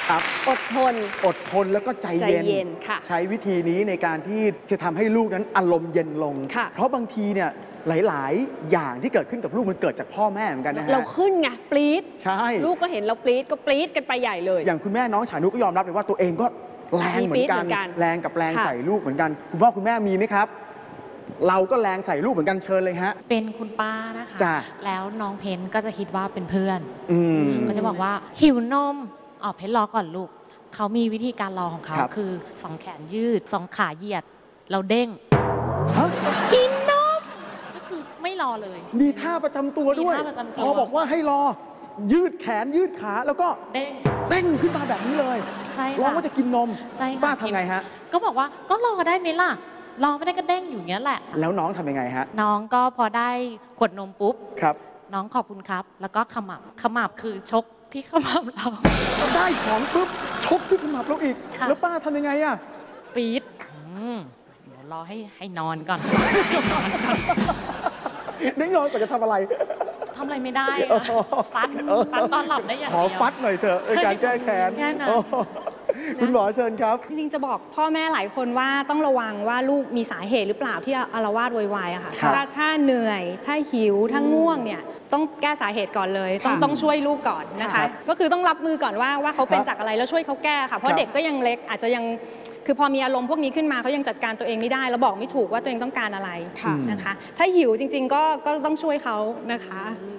ครับอดทนแล้วก็ใจเย็นค่ะใช้วิธีนี้ในการที่จะทำให้ลูกนั้นอารมณ์เย็นลงเพราะบางทีเนี่ยหลายๆอย่างที่เกิดขึ้นกับลูกมันเกิดจากพ่อแม่เหมือนกันนะฮะเราขึ้นไงปรี๊ดใช่ลูกก็เห็นเราปรี๊ดก็ปรี๊ดกันไปใหญ่เลยอย่างคุณแม่น้องฉานุก็ยอมรับเลยว่าตัวเองก็แรงเหมือนกันแรงกับแรงใส่ลูกเหมือนกันคุณพ่อคุณแม่มีไหมครับเราก็แรงใส่ลูกเหมือนกันเชิญเลยฮะเป็นคุณป้านะคะแล้วน้องเพนก็จะคิดว่าเป็นเพื่อนก็จะบอกว่าหิวนมเพนรอก่อนลูกเขามีวิธีการรอของเขาคือสองแขนยืดสองขาเหยียดเราเด้งกินนมก็คือไม่รอเลยมีท่าประจำตัวด้วยพอบอกว่าให้รอยืดแขนยืดขาแล้วก็เด้งขึ้นมาแบบนี้เลยใช่ร้องว่าจะกินนมป้าทำไงฮะก็บอกว่าก็รอได้ไหมล่ะรอไม่ได้ก็เด้งอยู่อย่างนี้แหละแล้วน้องทำยังไงฮะน้องก็พอได้กดนมปุ๊บครับน้องขอบคุณครับแล้วก็ขมับคือชกที่ขมับเราได้ของปุ๊บชกที่ขมับเราอีกแล้วป้าทำยังไงอะปี๊ดเดี๋ยวรอให้นอนก่อนเด็กนอนก่อนจะทำอะไรไม่ได้ฟัดตอนหลับได้อย่างเดียวขอฟัดหน่อยเถอะในการแก้แค้นคุณหมอเชิญครับจริงๆจะบอกพ่อแม่หลายคนว่าต้องระวังว่าลูกมีสาเหตุหรือเปล่าที่อาละวาดโวยวายอะค่ะถ้าเหนื่อยถ้าหิวถ้าง่วงเนี่ยต้องแก้สาเหตุก่อนเลยต้องช่วยลูกก่อนนะคะก็คือต้องรับมือก่อนว่าเขาเป็นจากอะไรแล้วช่วยเขาแก้ค่ะเพราะเด็กก็ยังเล็กอาจจะยังคือพอมีอารมณ์พวกนี้ขึ้นมาเขายังจัดการตัวเองไม่ได้แล้วบอกไม่ถูกว่าตัวเองต้องการอะไรนะคะถ้าหิวจริงๆก็ต้องช่วยเขานะคะ